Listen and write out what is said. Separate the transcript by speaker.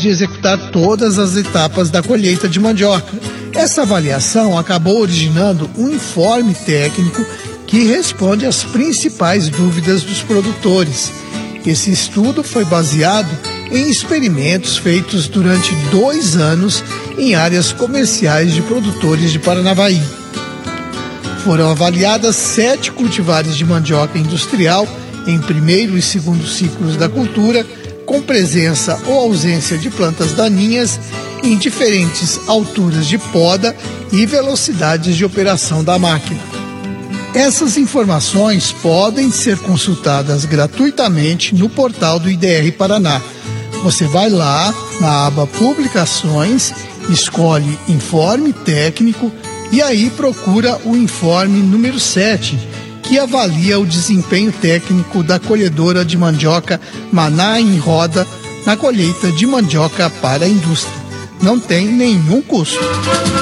Speaker 1: de executar todas as etapas da colheita de mandioca. Essa avaliação acabou originando um informe técnico que responde às principais dúvidas dos produtores. Esse estudo foi baseado em experimentos feitos durante 2 anos em áreas comerciais de produtores de Paranavaí. Foram avaliadas 7 cultivares de mandioca industrial em primeiro e segundo ciclos da cultura, com presença ou ausência de plantas daninhas em diferentes alturas de poda e velocidades de operação da máquina. Essas informações podem ser consultadas gratuitamente no portal do IDR Paraná. Você vai lá na aba Publicações, escolhe Informe Técnico e aí procura o informe número 7, que avalia o desempenho técnico da colhedora de mandioca Maná em Roda na colheita de mandioca para a indústria. Não tem nenhum custo.